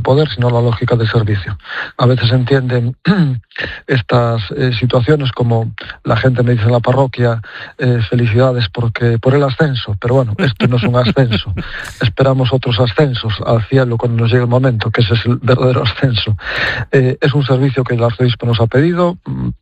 del poder, sino la lógica del servicio. A veces entienden estas situaciones como la gente me dice en la parroquia, felicidades por el ascenso, pero bueno, esto no es un ascenso. Esperamos otros ascensos al cielo cuando nos llegue el momento, que ese es el verdadero ascenso. Es un servicio que el arzobispo nos ha pedido,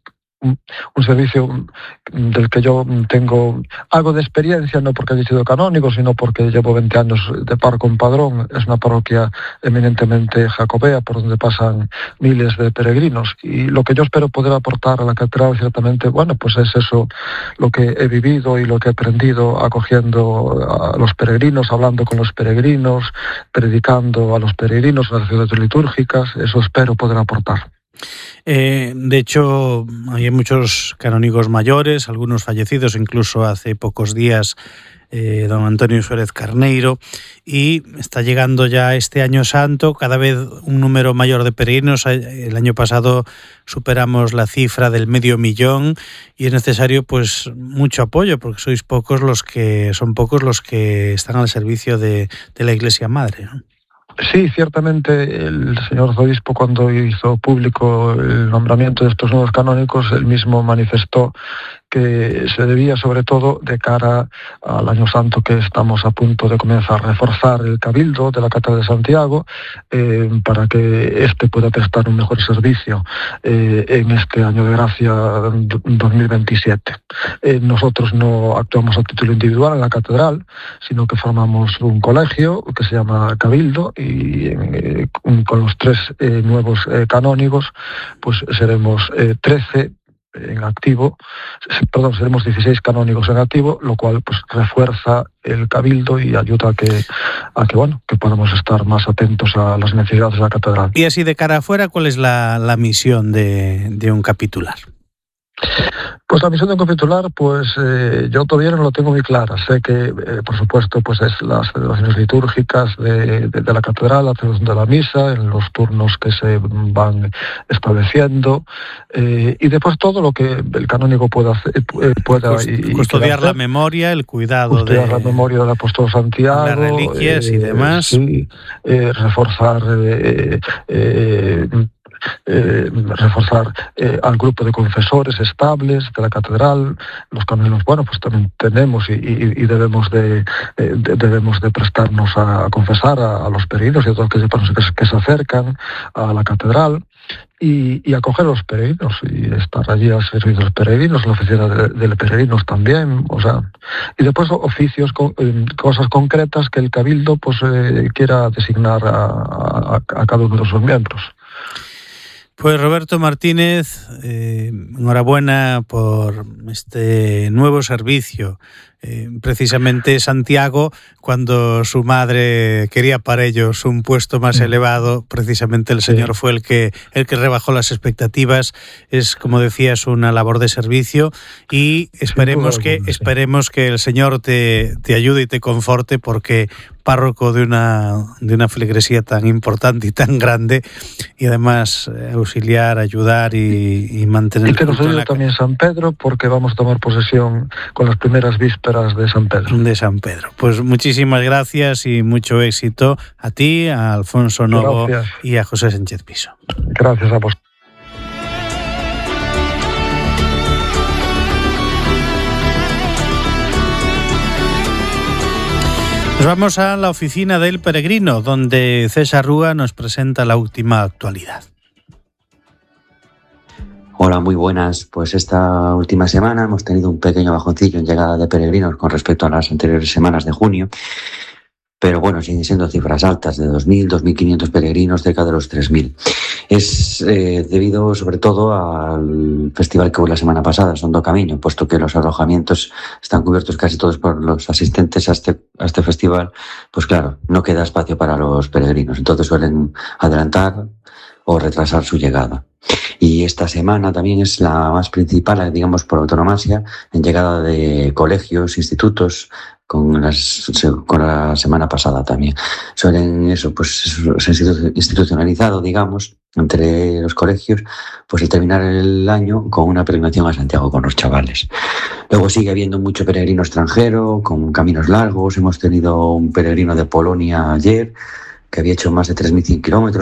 un servicio del que yo tengo algo de experiencia, no porque haya sido canónigo, sino porque llevo 20 años de par con Padrón. Es una parroquia eminentemente jacobea, por donde pasan miles de peregrinos, y lo que yo espero poder aportar a la catedral, ciertamente, bueno, pues es eso, lo que he vivido y lo que he aprendido acogiendo a los peregrinos, hablando con los peregrinos, predicando a los peregrinos en las ciudades litúrgicas. Eso espero poder aportar. De hecho, hay muchos canónigos mayores, algunos fallecidos, incluso hace pocos días don Antonio Suárez Carneiro, y está llegando ya este año santo, cada vez un número mayor de peregrinos. El año pasado superamos la cifra del 500.000 y es necesario pues mucho apoyo, porque son pocos los que están al servicio de la Iglesia Madre, ¿no? Sí, ciertamente el señor arzobispo, cuando hizo público el nombramiento de estos nuevos canónicos, él mismo manifestó que se debía sobre todo de cara al Año Santo que estamos a punto de comenzar a reforzar el cabildo de la Catedral de Santiago para que éste pueda prestar un mejor servicio en este año de gracia 2027. Nosotros no actuamos a título individual en la catedral, sino que formamos un colegio que se llama Cabildo, y con los 3 nuevos canónigos pues seremos 13 en activo, seremos 16 canónigos en activo, lo cual pues refuerza el cabildo y ayuda a que podamos estar más atentos a las necesidades de la catedral. Y así de cara afuera, ¿cuál es la misión de un capitular? Pues la misión de un capitular, pues yo todavía no lo tengo muy clara. Sé que, por supuesto, pues es las celebraciones litúrgicas de la catedral, la celebración de la misa, en los turnos que se van estableciendo, y después todo lo que el canónigo pueda custodiar la memoria, el cuidado de la memoria del apóstol Santiago, las reliquias y demás. Sí, reforzar al grupo de confesores estables de la catedral. Los canónigos, bueno, pues también tenemos y debemos de prestarnos a confesar a los peregrinos y a todos aquellos que se acercan a la catedral, y acoger a los peregrinos y estar allí al servicio de los peregrinos, la oficina de peregrinos también, o sea, y después oficios, cosas concretas que el cabildo pues quiera designar a cada uno de sus miembros. Pues Roberto Martínez, enhorabuena por este nuevo servicio. Precisamente Santiago, cuando su madre quería para ellos un puesto más elevado, precisamente el Señor fue el que rebajó las expectativas. Es, como decías, una labor de servicio, y esperemos que el Señor te ayude y te conforte, porque párroco de una feligresía tan importante y tan grande, y además auxiliar, ayudar y mantener... Y que nos ayude también San Pedro, porque vamos a tomar posesión con las primeras vísperas de San Pedro. De San Pedro. Pues muchísimas gracias y mucho éxito a ti, a Alfonso Novo y a José Sánchez Piso. Gracias a vos. Nos vamos a la oficina del peregrino, donde César Rúa nos presenta la última actualidad. Hola, muy buenas. Pues esta última semana hemos tenido un pequeño bajoncillo en llegada de peregrinos con respecto a las anteriores semanas de junio, pero bueno, siguen siendo cifras altas, de 2.000, 2.500 peregrinos, cerca de los 3.000. Es debido sobre todo al festival que hubo la semana pasada, Sondo Camiño, puesto que los alojamientos están cubiertos casi todos por los asistentes a este festival. Pues claro, no queda espacio para los peregrinos, entonces suelen adelantar o retrasar su llegada. Y esta semana también es la más principal, digamos, por antonomasia, en llegada de colegios, institutos, con la semana pasada también. Suelen eso, pues se ha institucionalizado, digamos, entre los colegios, pues el terminar el año con una peregrinación a Santiago con los chavales. Luego sigue habiendo mucho peregrino extranjero, con caminos largos. Hemos tenido un peregrino de Polonia ayer, que había hecho más de 3.100 kilómetros.